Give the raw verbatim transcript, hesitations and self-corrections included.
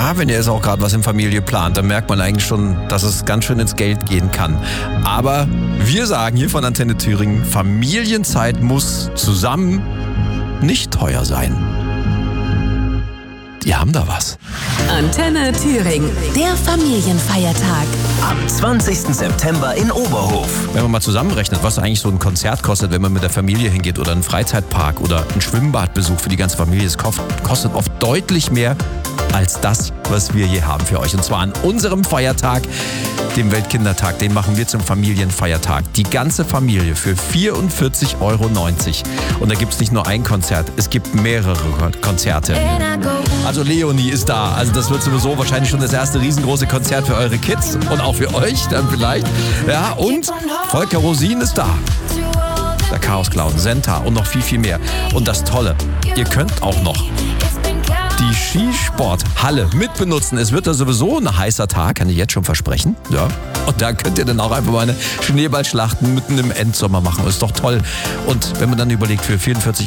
Ja, wenn ihr jetzt auch gerade was in Familie plant, dann merkt man eigentlich schon, dass es ganz schön ins Geld gehen kann. Aber wir sagen hier von Antenne Thüringen, Familienzeit muss zusammen nicht teuer sein. Die haben da was. Antenne Thüringen, der Familienfeiertag. Am zwanzigsten September in Oberhof. Wenn man mal zusammenrechnet, was eigentlich so ein Konzert kostet, wenn man mit der Familie hingeht oder einen Freizeitpark oder einen Schwimmbadbesuch für die ganze Familie, es kostet oft deutlich mehr als das, was wir hier haben für euch. Und zwar an unserem Feiertag, dem Weltkindertag, den machen wir zum Familienfeiertag. Die ganze Familie für vierundvierzig Euro neunzig. Und da gibt es nicht nur ein Konzert, es gibt mehrere Konzerte. Also Leonie ist da. Also das wird sowieso wahrscheinlich schon das erste riesengroße Konzert für eure Kids und auch für euch dann vielleicht. Ja, und Volker Rosin ist da. Der Chaos Clown, Senta und noch viel, viel mehr. Und das Tolle, ihr könnt auch noch die Skisporthalle mitbenutzen. Es wird da sowieso ein heißer Tag, kann ich jetzt schon versprechen. Ja. Und da könnt ihr dann auch einfach mal eine Schneeballschlachten mitten im Endsommer machen. Ist doch toll. Und wenn man dann überlegt, für vierundvierzig